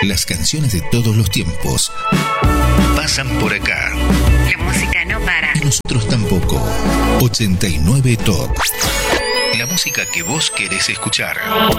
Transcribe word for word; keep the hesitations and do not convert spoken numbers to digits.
Las canciones de todos los tiempos pasan por acá. La música no para. Y nosotros tampoco. ochenta y nueve Top. La música que vos querés escuchar.